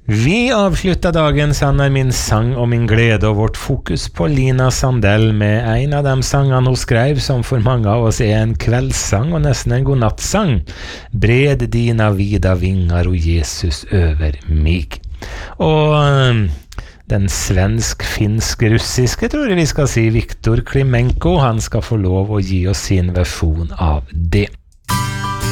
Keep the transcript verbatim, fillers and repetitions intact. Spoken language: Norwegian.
Vi avslutter dagen Sann er min sang og min glede og vårt fokus på Lina Sandell med en av de sangene hun skrev som for mange av oss er en kveldssang og nesten en godnattsang. Bred dina vida vingar og Jesus over mig. Og den svensk-finsk-russiske tror jeg vi skal si Viktor Klimenko, han skal få lov å gi oss sin versjon av det.